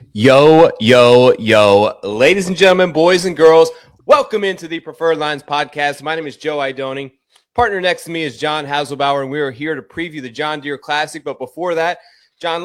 Yo, yo, yo, ladies and gentlemen, boys and girls, welcome into the Preferred Lines podcast. My name is Joe Idoning. Partner next to me is John Haselbauer, and we are here to preview the John Deere Classic. But before that, John,